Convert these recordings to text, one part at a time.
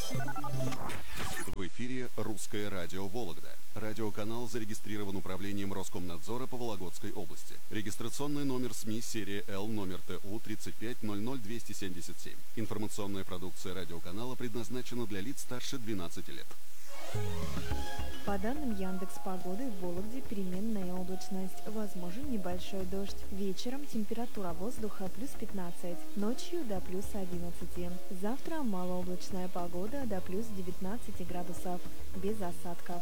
В эфире «Русское радио Вологда». Радиоканал зарегистрирован управлением Роскомнадзора по Вологодской области. Регистрационный номер СМИ серия Л номер ТУ 3500277. Информационная продукция радиоканала предназначена для лиц старше 12 лет. По данным Яндекс.Погоды, в Вологде переменная облачность. Возможен небольшой дождь. Вечером температура воздуха плюс 15, ночью до плюс 11. Завтра малооблачная погода до плюс 19 градусов. Без осадков.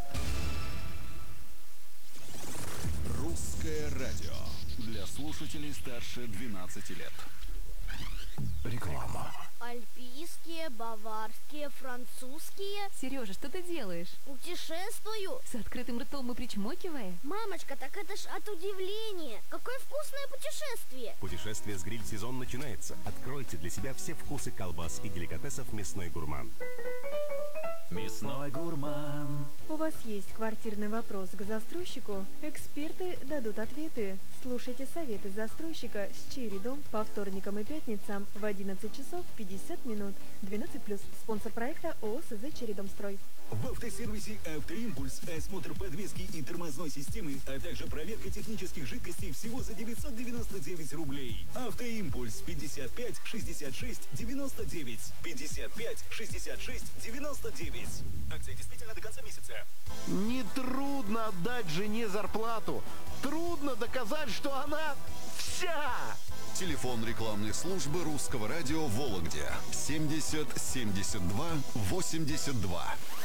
Русское радио. Для слушателей старше 12 лет. Реклама. Альпийские, баварские, французские. Сережа, что ты делаешь? Путешествую. С открытым ртом и причмокивая? Мамочка, так это ж от удивления. Какое вкусное путешествие. Путешествие с гриль-сезон начинается. Откройте для себя все вкусы колбас и деликатесов «Мясной гурман». Мясной гурман. У вас есть квартирный вопрос к застройщику? Эксперты дадут ответы. Слушайте советы застройщика с чередом по вторникам и пятницам в 11 часов 50 минут. 12+. Спонсор проекта ООО СЗ «Чередомстрой». В автосервисе «Автоимпульс» осмотр подвески и тормозной системы, а также проверка технических жидкостей всего за 999 рублей. «Автоимпульс» 55 66 99. 55 66 99. Акция действительно до конца месяца. Нетрудно отдать жене зарплату. Трудно доказать, что она вся. Телефон рекламной службы Русского радио в Вологде 70 72 82.